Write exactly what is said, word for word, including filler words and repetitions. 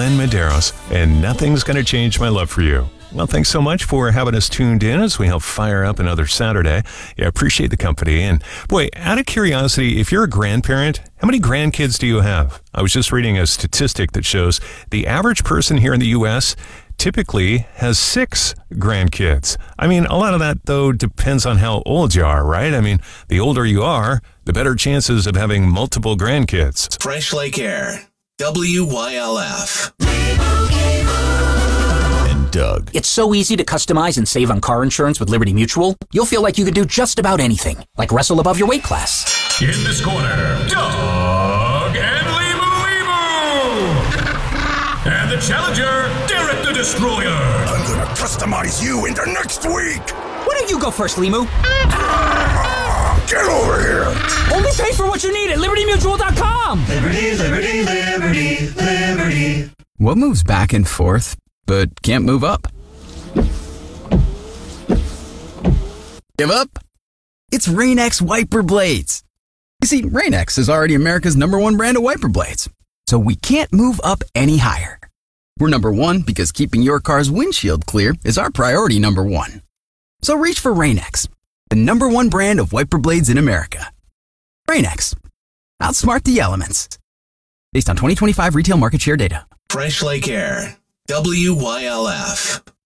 Glenn Medeiros, and nothing's going to change my love for you. Well, thanks so much for having us tuned in as we help fire up another Saturday. Yeah, appreciate the company. And boy, out of curiosity, if you're a grandparent, how many grandkids do you have? I was just reading a statistic that shows the average person here in the U S typically has six grandkids. I mean, a lot of that, though, depends on how old you are, right? I mean, the older you are, the better chances of having multiple grandkids. Fresh Lake Air, W Y L F. And Doug. It's so easy to customize and save on car insurance with Liberty Mutual. You'll feel like you could do just about anything, like wrestle above your weight class. In this corner, Doug and Limu Limu. And the challenger, Derek the Destroyer. I'm gonna customize you into next week. Why don't you go first, Limu? Get over here. Only pay for what you need at liberty mutual dot com. Liberty, liberty, liberty, liberty. What moves back and forth, but can't move up? Give up? It's Rain-X wiper blades. You see, Rain-X is already America's number one brand of wiper blades, so we can't move up any higher. We're number one because keeping your car's windshield clear is our priority number one. So reach for Rain-X, the number one brand of wiper blades in America. Rain-X. Outsmart the elements. Based on twenty twenty-five retail market share data. Fresh Lake Air, W Y L F.